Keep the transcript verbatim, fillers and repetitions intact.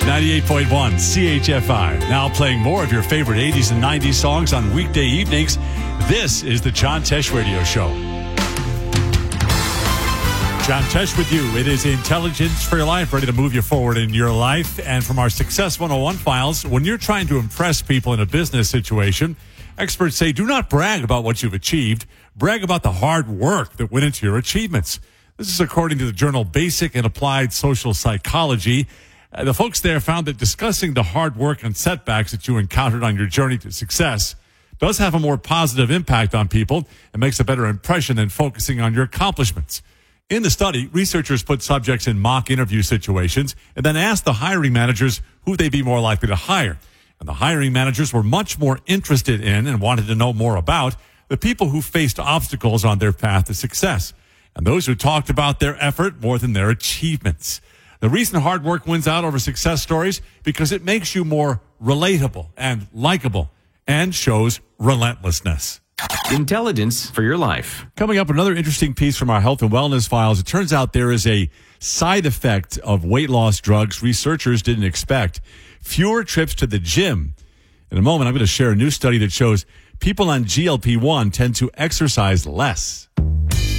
ninety-eight point one C H F I. Now playing more of your favorite eighties and nineties songs on weekday evenings. This is the John Tesh Radio Show. John Tesh with you. It is intelligence for your life, ready to move you forward in your life. And from our Success one oh one files, when you're trying to impress people in a business situation, experts say do not brag about what you've achieved. Brag about the hard work that went into your achievements. This is according to the journal Basic and Applied Social Psychology. Uh, the folks there found that discussing the hard work and setbacks that you encountered on your journey to success does have a more positive impact on people and makes a better impression than focusing on your accomplishments. In the study, researchers put subjects in mock interview situations and then asked the hiring managers who they'd be more likely to hire. And the hiring managers were much more interested in and wanted to know more about the people who faced obstacles on their path to success, and those who talked about their effort more than their achievements. The reason hard work wins out over success stories because it makes you more relatable and likable and shows relentlessness. Intelligence for your life. Coming up, another interesting piece from our health and wellness files. It turns out there is a side effect of weight loss drugs researchers didn't expect. Fewer trips to the gym. In a moment, I'm going to share a new study that shows people on G L P one tend to exercise less.